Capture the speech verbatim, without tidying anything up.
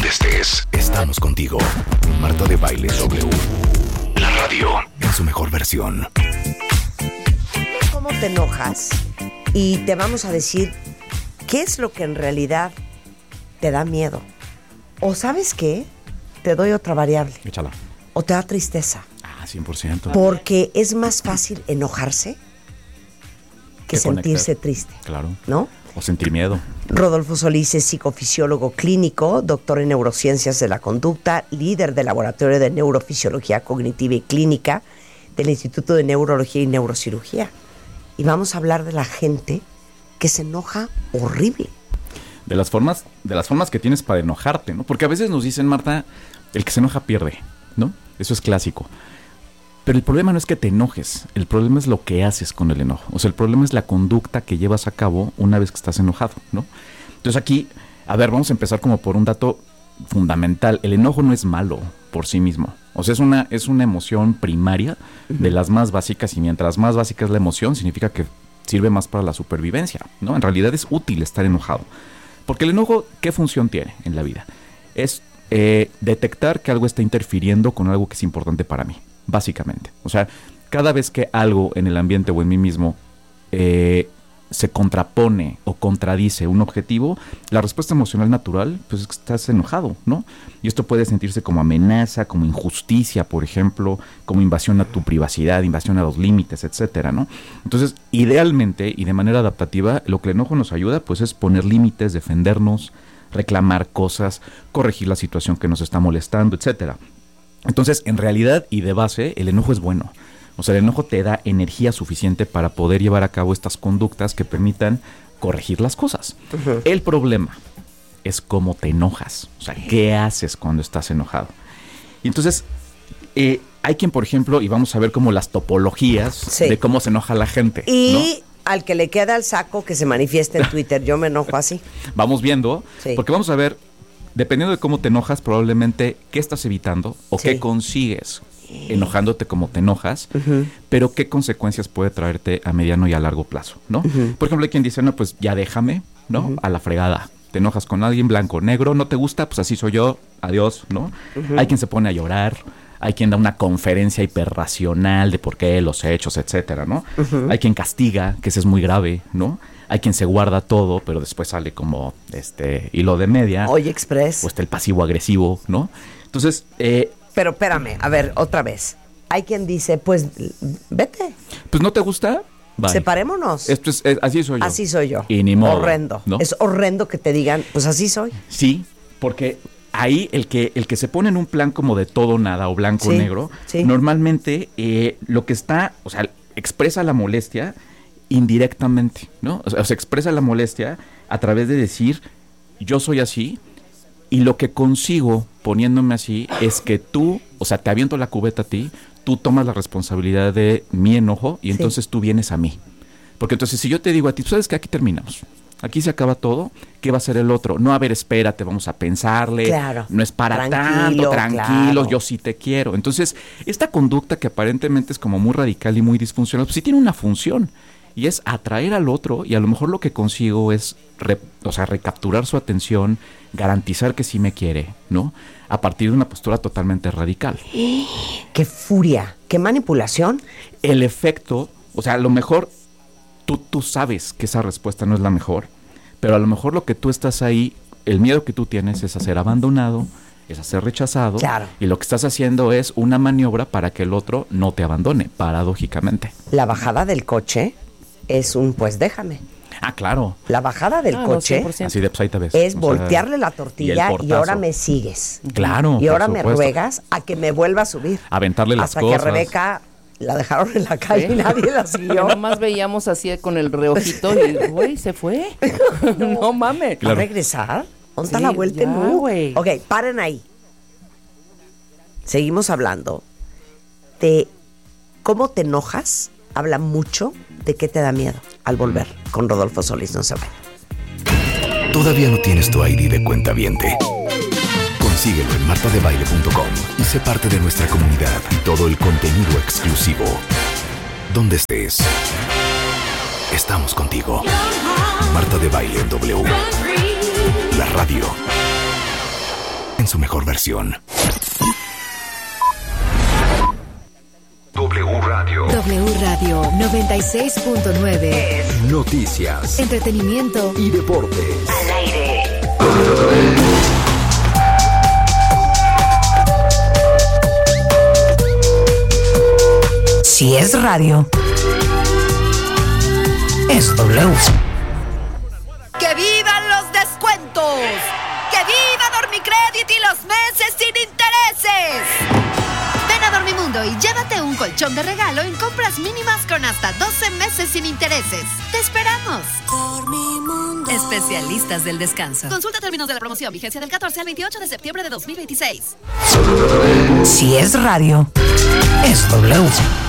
Donde estés, estamos contigo. Marta de Baile W. La radio en su mejor versión. ¿Cómo te enojas? Y te vamos a decir qué es lo que en realidad te da miedo. O ¿sabes qué? Te doy otra variable. Échala. O te da tristeza. Ah, cien por ciento. Porque es más fácil enojarse que, que sentirse conectar. Triste. Claro. ¿No? O sentir miedo. Rodolfo Solís es psicofisiólogo clínico, doctor en neurociencias de la conducta, líder del Laboratorio de Neurofisiología Cognitiva y Clínica del Instituto de Neurología y Neurocirugía. Y vamos a hablar de la gente que se enoja horrible. De las formas, de las formas que tienes para enojarte, ¿no? Porque a veces nos dicen, Marta, el que se enoja pierde, ¿no? Eso es clásico. Pero el problema no es que te enojes, el problema es lo que haces con el enojo. O sea, el problema es la conducta que llevas a cabo una vez que estás enojado, ¿no? Entonces aquí, a ver, vamos a empezar como por un dato fundamental. El enojo no es malo por sí mismo. O sea, es una, es una emoción primaria de las más básicas, y mientras más básica es la emoción, significa que sirve más para la supervivencia, ¿no? En realidad es útil estar enojado. Porque el enojo, ¿qué función tiene en la vida? Es eh, detectar que algo está interfiriendo con algo que es importante para mí. Básicamente, o sea, cada vez que algo en el ambiente o en mí mismo eh, se contrapone o contradice un objetivo, la respuesta emocional natural, pues es que estás enojado, ¿no? Y esto puede sentirse como amenaza, como injusticia, por ejemplo, como invasión a tu privacidad, invasión a los límites, etcétera, ¿no? Entonces, idealmente y de manera adaptativa, lo que el enojo nos ayuda, pues es poner límites, defendernos, reclamar cosas, corregir la situación que nos está molestando, etcétera. Entonces, en realidad y de base, el enojo es bueno. O sea, el enojo te da energía suficiente para poder llevar a cabo estas conductas que permitan corregir las cosas. Uh-huh. El problema es cómo te enojas. O sea, ¿qué haces cuando estás enojado? Y entonces, eh, hay quien, por ejemplo, y vamos a ver como las topologías sí. de cómo se enoja la gente. Y ¿no? Al que le queda el saco que se manifieste en Twitter. Yo me enojo así. Vamos viendo, sí. porque vamos a ver, dependiendo de cómo te enojas, probablemente qué estás evitando o sí. qué consigues enojándote como te enojas, uh-huh. pero qué consecuencias puede traerte a mediano y a largo plazo, ¿no? Uh-huh. Por ejemplo, hay quien dice, no, pues ya déjame, ¿no? Uh-huh. A la fregada. Te enojas con alguien, blanco o negro, no te gusta, pues así soy yo, adiós, ¿no? Uh-huh. Hay quien se pone a llorar, hay quien da una conferencia hiperracional de por qué, los hechos, etcétera, ¿no? Uh-huh. Hay quien castiga, que eso es muy grave, ¿no? Hay quien se guarda todo, pero después sale como este hilo de media. Oye, Express. O está el pasivo agresivo, ¿no? Entonces, eh... Pero espérame, a ver, otra vez. Hay quien dice, pues, vete. Pues, ¿no te gusta? Bye. Separémonos. Esto es, es, así soy yo. Así soy yo. Y ni modo. Horrendo. ¿No? Es horrendo que te digan, pues así soy. Sí, porque ahí el que el que se pone en un plan como de todo nada o blanco o sí, negro, sí. normalmente eh, lo que está, o sea, expresa la molestia indirectamente, ¿no? O sea, se expresa la molestia a través de decir, yo soy así, y lo que consigo poniéndome así es que tú, o sea, te aviento la cubeta a ti, tú tomas la responsabilidad de mi enojo y entonces sí. tú vienes a mí. Porque entonces si yo te digo a ti, ¿sabes qué? Aquí terminamos. Aquí se acaba todo. ¿Qué va a ser el otro? No, a ver, espérate, vamos a pensarle. Claro. No es para tranquilo, tanto, tranquilo, claro. yo sí te quiero. Entonces, esta conducta que aparentemente es como muy radical y muy disfuncional, pues sí tiene una función. Y es atraer al otro, y a lo mejor lo que consigo es, re, o sea, recapturar su atención, garantizar que sí me quiere, ¿no? A partir de una postura totalmente radical. ¡Qué furia! ¡Qué manipulación! El efecto, o sea, a lo mejor tú, tú sabes que esa respuesta no es la mejor, pero a lo mejor lo que tú estás ahí, el miedo que tú tienes es a ser abandonado, es a ser rechazado, claro. y lo que estás haciendo es una maniobra para que el otro no te abandone, paradójicamente. La bajada del coche es un pues déjame. Ah, claro. La bajada del ah, coche no, así de, pues ahí te ves. es o voltearle sea, la tortilla y, y ahora me sigues. Claro. Y ahora me ruegas a que me vuelva a subir. Aventarle las hasta cosas. Hasta que Rebeca la dejaron en la calle ¿Sí? y nadie la siguió. Nada más veíamos así con el reojito y güey, se fue. no, no mames. Claro. ¿Va a regresar? ¿Dónde está sí, la vuelta en U? Ok, paren ahí. Seguimos hablando de cómo te enojas. Habla mucho de qué te da miedo al volver con Rodolfo Solís. No se vayan. ¿Todavía no tienes tu I D de cuentaviente? Consíguelo en marta de baile punto com y sé parte de nuestra comunidad y todo el contenido exclusivo. Donde estés, estamos contigo. Marta de Baile en W. La radio en en su mejor versión. W Radio. W Radio noventa y seis punto nueve. Noticias, Entretenimiento y deportes. Al aire. Si es radio, es W. ¡Que vivan los descuentos! ¡Que viva Dormicredit y los meses sin intereses! Ven a Dormimundo y llévate un colchón de regalo en compras mínimas con hasta doce meses sin intereses. ¡Te esperamos! Dormimundo. Especialistas del descanso. Consulta términos de la promoción. Vigencia del catorce al veintiocho de septiembre de dos mil veintiséis. Si es radio, es W.